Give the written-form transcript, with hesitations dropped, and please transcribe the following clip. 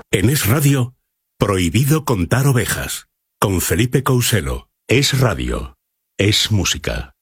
En Es Radio, Prohibido contar ovejas, con Felipe Couselo. Es Radio, es música.